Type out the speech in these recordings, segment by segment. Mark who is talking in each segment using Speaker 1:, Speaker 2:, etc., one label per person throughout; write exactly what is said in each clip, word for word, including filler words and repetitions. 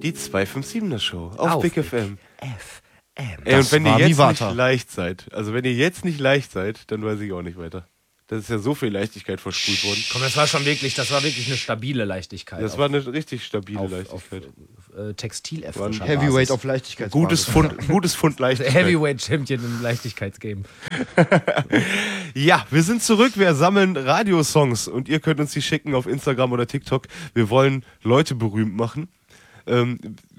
Speaker 1: Die zwei fünf siebener Show auf, auf Big F M.
Speaker 2: F M.
Speaker 1: Ey, und wenn ihr jetzt nicht leicht seid, also wenn ihr jetzt nicht leicht seid, dann weiß ich auch nicht weiter. Das ist ja so viel Leichtigkeit versprüht worden.
Speaker 2: Komm, das war schon wirklich, das war wirklich eine stabile Leichtigkeit.
Speaker 1: Das
Speaker 2: auf,
Speaker 1: war eine richtig stabile
Speaker 2: auf,
Speaker 1: Leichtigkeit.
Speaker 2: Auf, auf, äh, Textil-Erfrischer
Speaker 3: Heavyweight auf Leichtigkeit.
Speaker 1: Gutes Pfund, gutes Pfund Leichtigkeit.
Speaker 2: Heavyweight-Champion im Leichtigkeitsgame.
Speaker 1: Ja, wir sind zurück. Wir sammeln Radiosongs und ihr könnt uns die schicken auf Instagram oder TikTok. Wir wollen Leute berühmt machen. Ähm,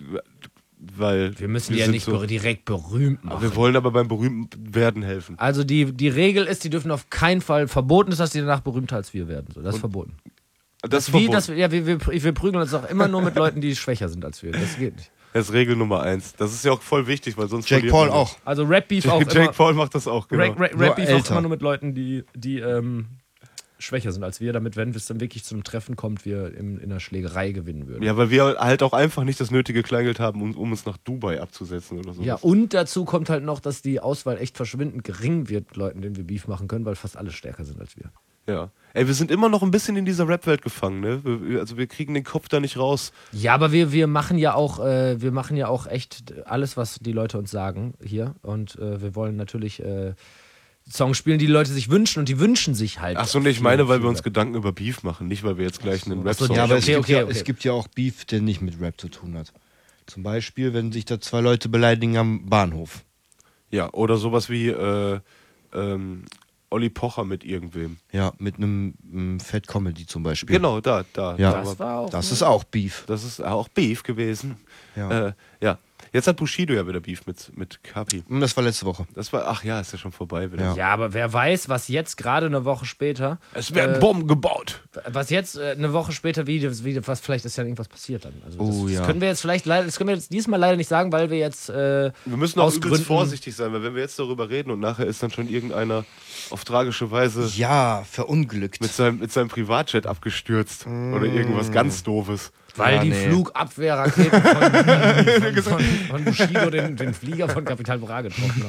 Speaker 1: weil
Speaker 2: wir müssen die
Speaker 1: wir
Speaker 2: ja nicht
Speaker 1: so,
Speaker 2: direkt berühmt machen.
Speaker 1: Wir wollen aber beim Berühmtwerden helfen.
Speaker 2: Also die, die Regel ist, die dürfen auf keinen Fall, verboten ist, dass die danach berühmter als wir werden. So, das ist und verboten.
Speaker 1: Das ist
Speaker 2: Wie,
Speaker 1: verboten.
Speaker 2: das, ja, wir, wir, wir prügeln uns auch immer nur mit Leuten, die schwächer sind als wir. Das geht nicht.
Speaker 1: Das ist Regel Nummer eins. Das ist ja auch voll wichtig, weil sonst
Speaker 3: Jake Paul auch.
Speaker 2: Also Rap-Beef auch
Speaker 1: Jake
Speaker 2: immer,
Speaker 1: Paul macht das auch, genau.
Speaker 2: Rap-Beef auch immer nur mit Leuten, die, die ähm, schwächer sind als wir, damit, wenn es dann wirklich zum Treffen kommt, wir in, in der Schlägerei gewinnen würden.
Speaker 1: Ja, weil wir halt auch einfach nicht das nötige Kleingeld haben, um, um uns nach Dubai abzusetzen oder so.
Speaker 2: Ja, und dazu kommt halt noch, dass die Auswahl echt verschwindend gering wird mit Leuten, denen wir Beef machen können, weil fast alle stärker sind als wir.
Speaker 1: Ja. Ey, wir sind immer noch ein bisschen in dieser Rap-Welt gefangen, ne? Wir, also wir kriegen den Kopf da nicht raus.
Speaker 2: Ja, aber wir, wir machen ja auch, äh, wir machen ja auch echt alles, was die Leute uns sagen hier. Und äh, wir wollen natürlich äh, Songs spielen, die die Leute sich wünschen, und die wünschen sich halt.
Speaker 1: Ach so, ne, ich meine, weil wir uns Gedanken über Beef machen, nicht weil wir jetzt gleich einen Rap-Song
Speaker 3: machen. Ja, aber es,
Speaker 2: okay,
Speaker 3: gibt
Speaker 2: okay,
Speaker 3: ja,
Speaker 2: okay.
Speaker 3: es gibt ja auch Beef, der nicht mit Rap zu tun hat. Zum Beispiel, wenn sich da zwei Leute beleidigen am Bahnhof.
Speaker 1: Ja, oder sowas wie äh, ähm, Olli Pocher mit irgendwem.
Speaker 3: Ja, mit einem, einem Fat Comedy zum Beispiel.
Speaker 1: Genau, da, da.
Speaker 3: Ja,
Speaker 1: da
Speaker 2: das war auch
Speaker 3: das ist auch Beef.
Speaker 1: Das ist auch Beef gewesen.
Speaker 3: Ja.
Speaker 1: Äh, ja. Jetzt hat Bushido ja wieder Beef mit, mit Kapi.
Speaker 3: Das war letzte Woche.
Speaker 1: Das war, ach ja, ist ja schon vorbei wieder.
Speaker 3: Ja.
Speaker 2: Ja, aber wer weiß, was jetzt gerade eine Woche später.
Speaker 1: Es werden
Speaker 2: äh,
Speaker 1: Bomben gebaut.
Speaker 2: Was jetzt äh, eine Woche später, wie, wie was vielleicht ist ja irgendwas passiert dann. Also das,
Speaker 3: Oh, ja.
Speaker 2: das können wir jetzt vielleicht leider, das können wir jetzt diesmal leider nicht sagen, weil wir jetzt. Äh,
Speaker 1: Wir müssen auch
Speaker 2: aus
Speaker 1: übelst
Speaker 2: Gründen-
Speaker 1: vorsichtig sein, weil wenn wir jetzt darüber reden und nachher ist dann schon irgendeiner auf tragische Weise
Speaker 3: Ja, verunglückt.
Speaker 1: mit seinem, mit seinem Privatjet abgestürzt oder irgendwas ganz Doofes.
Speaker 2: Weil
Speaker 3: Ja,
Speaker 2: die
Speaker 3: nee.
Speaker 2: Flugabwehrraketen von, von, von, von Bushido den, den Flieger von Capital Bra getroffen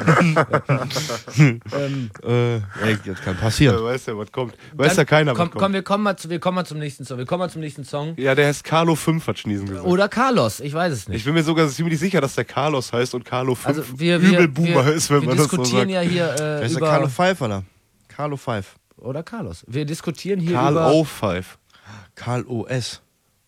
Speaker 2: haben. ähm,
Speaker 3: Äh, ey, das kann passieren.
Speaker 1: Ja, weiß ja, was kommt. Weiß
Speaker 2: dann-
Speaker 1: ja keiner, was
Speaker 2: komm,
Speaker 1: kommt.
Speaker 2: komm, wir kommen mal zu, wir kommen mal zum nächsten Song. Wir kommen mal zum nächsten Song.
Speaker 1: Ja, der heißt Carlo fünf, hat Schniesen gesagt.
Speaker 2: Oder Carlos, ich weiß es nicht.
Speaker 1: Ich bin mir sogar ziemlich sicher, dass der Carlos heißt und Carlo fünf
Speaker 2: Also wir, wir,
Speaker 1: Übelboomer
Speaker 2: wir,
Speaker 1: ist, wenn
Speaker 2: wir
Speaker 1: man das so
Speaker 2: diskutieren
Speaker 1: sagt.
Speaker 2: ja hier
Speaker 3: Wer
Speaker 2: äh,
Speaker 3: ist der
Speaker 2: über
Speaker 3: Carlo Five, Alter? Carlo Five.
Speaker 2: oder Carlos. Wir diskutieren hier
Speaker 1: Carl
Speaker 2: über,
Speaker 1: O fünf.
Speaker 3: Carl O S.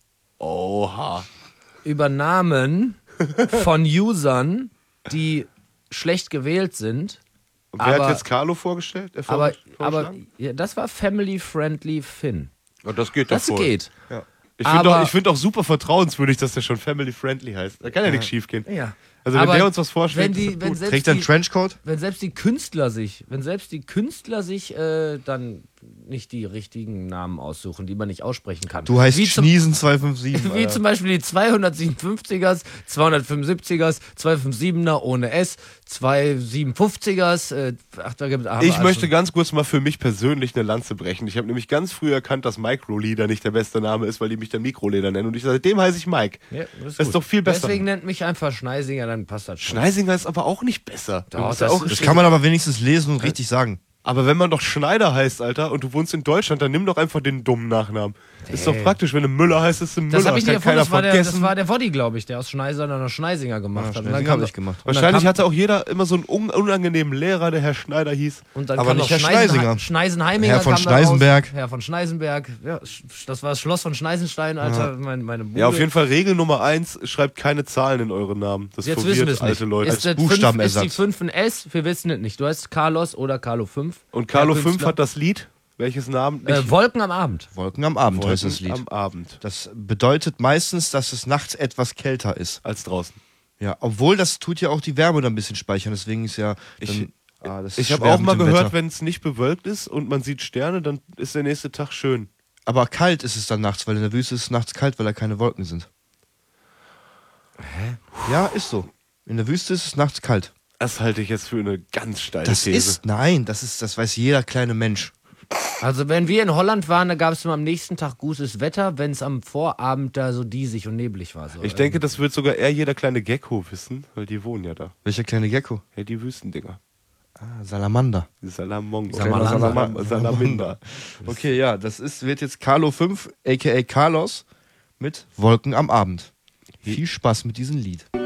Speaker 1: Oha.
Speaker 2: über Namen von Usern, die schlecht gewählt sind.
Speaker 1: Und wer
Speaker 2: Aber-
Speaker 1: hat jetzt Carlo vorgestellt? Äh,
Speaker 2: Aber,
Speaker 1: vorgeschlagen?
Speaker 2: aber ja, das war Family Friendly Finn.
Speaker 1: Ja, das geht
Speaker 2: Das
Speaker 1: doch voll.
Speaker 2: geht.
Speaker 1: Ich finde
Speaker 2: Aber-
Speaker 1: auch, ich find auch super vertrauenswürdig, dass der schon family friendly heißt. Da kann ja nichts schief gehen.
Speaker 2: Ja.
Speaker 1: Also wenn
Speaker 2: Aber
Speaker 1: der uns was vorschlägt,
Speaker 2: wenn die,
Speaker 1: ist das
Speaker 2: wenn
Speaker 1: gut.
Speaker 2: selbst
Speaker 3: Trägt er einen
Speaker 2: die,
Speaker 3: Trenchcoat?
Speaker 2: wenn selbst die Künstler sich, wenn selbst die Künstler sich äh, dann nicht die richtigen Namen aussuchen, die man nicht aussprechen kann.
Speaker 3: Du heißt
Speaker 2: wie zum,
Speaker 3: Schniesen zwei fünf sieben.
Speaker 2: wie zum Beispiel die zweihundertsiebenundfünfzigers, zweihundertfünfundsiebzigers, zweihundertsiebenundfünfziger ohne S, zweihundertsiebenundfünfzigers. Äh, ach, da gibt, haben wir
Speaker 1: Ich
Speaker 2: also-
Speaker 1: möchte ganz kurz mal für mich persönlich eine Lanze brechen. Ich habe nämlich ganz früh erkannt, dass Micro-Leader nicht der beste Name ist, weil die mich dann Mikroleder nennen. Und ich, seitdem heiße ich Mike.
Speaker 2: Ja,
Speaker 1: Das ist
Speaker 2: gut.
Speaker 1: doch viel besser.
Speaker 2: Deswegen nennt mich einfach Schneisinger, dann passt das schon.
Speaker 1: Schneisinger ist aber auch nicht besser.
Speaker 2: Doch,
Speaker 1: Du musst
Speaker 2: das
Speaker 1: ja auch
Speaker 2: ist-
Speaker 3: Das kann man aber wenigstens lesen und richtig sagen.
Speaker 1: Aber wenn man doch Schneider heißt, Alter, und du wohnst in Deutschland, dann nimm doch einfach den dummen Nachnamen. Ist doch praktisch, wenn du Müller heißt, ist du Müller.
Speaker 2: Das habe ich
Speaker 1: kann
Speaker 2: nicht erfunden,
Speaker 1: keiner
Speaker 2: das war, der,
Speaker 1: vergessen.
Speaker 2: das war der Woddy, glaube ich, der aus Schneiser dann noch Schneisinger gemacht hat. Und dann
Speaker 3: Schneisinger
Speaker 2: kam
Speaker 3: hab ich
Speaker 2: doch-
Speaker 3: gemacht.
Speaker 2: und dann
Speaker 1: Wahrscheinlich
Speaker 2: kam-
Speaker 1: hatte auch jeder immer so einen un unangenehmen Lehrer, der Herr Schneider hieß.
Speaker 2: Und dann
Speaker 3: Aber
Speaker 2: kam
Speaker 3: nicht
Speaker 2: noch
Speaker 3: Herr
Speaker 2: Schneisen
Speaker 3: Schneisinger.
Speaker 2: Schneisenheiminger.
Speaker 3: Herr von
Speaker 2: kam da raus.
Speaker 3: Schneisenberg.
Speaker 2: Herr von Schneisenberg. Ja, sch- das war das Schloss von Schneisenstein, Alter. Meine, meine Bude.
Speaker 1: Ja, auf jeden Fall Regel Nummer eins, schreibt keine Zahlen in eure Namen. Das
Speaker 2: Jetzt wissen wir
Speaker 1: verwirrt
Speaker 2: es nicht.
Speaker 1: alte Leute.
Speaker 2: Ist, das
Speaker 3: Buchstabenersatz.
Speaker 2: fünf, ist die fünf ein S? Wir wissen es nicht. Du heißt Carlos oder Carlo fünf.
Speaker 1: Und Carlo
Speaker 2: Der
Speaker 1: fünf
Speaker 2: Künstler.
Speaker 1: hat das Lied. Welches Namen?
Speaker 2: Äh, Wolken am Abend.
Speaker 3: Wolken am Abend heißt das Lied.
Speaker 1: Am Abend.
Speaker 3: Das bedeutet meistens, dass es nachts etwas kälter ist.
Speaker 1: Als draußen.
Speaker 3: Ja, obwohl das tut ja auch die Wärme dann ein bisschen speichern. Deswegen ist ja. Dann,
Speaker 1: Ich-
Speaker 3: ah, das ist
Speaker 1: Ich habe
Speaker 3: schwer
Speaker 1: auch
Speaker 3: mit
Speaker 1: mal
Speaker 3: dem
Speaker 1: gehört,
Speaker 3: Wetter.
Speaker 1: wenn es nicht bewölkt ist und man sieht Sterne, dann ist der nächste Tag schön.
Speaker 3: Aber kalt ist es dann nachts, weil in der Wüste ist es nachts kalt, weil da keine Wolken sind. Hä? Ja, ist so. In der Wüste ist es nachts kalt.
Speaker 1: Das halte ich jetzt für eine ganz steile
Speaker 3: Das
Speaker 1: These.
Speaker 3: ist, nein, das ist, das weiß jeder kleine Mensch.
Speaker 2: Also wenn wir in Holland waren, da gab es immer am nächsten Tag gutes Wetter, wenn es am Vorabend da so diesig und neblig war. So.
Speaker 1: Ich denke, das wird sogar eher jeder kleine Gecko wissen, weil die wohnen ja da.
Speaker 3: Welcher kleine Gecko?
Speaker 1: Hey, die Wüstendinger.
Speaker 3: Ah, Salamander.
Speaker 1: Die Salamongo.
Speaker 2: Salamander.
Speaker 1: Salam- Salamander.
Speaker 3: Okay, ja, das ist, wird jetzt Carlo fünf, aka Carlos, mit Wolken am Abend. Viel Spaß mit diesem Lied.